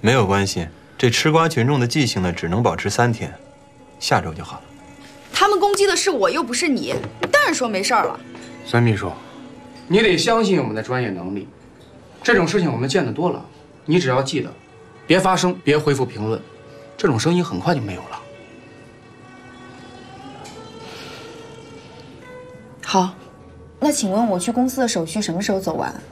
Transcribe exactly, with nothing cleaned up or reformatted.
没有关系，这吃瓜群众的记性呢，只能保持三天，下周就好了。 他们攻击的是我，又不是你，你当然说没事儿了。 孙秘书，你得相信我们的专业能力。这种事情我们见得多了，你只要记得，别发声，别回复评论，这种声音很快就没有了。 好，那请问我去公司的手续什么时候走完？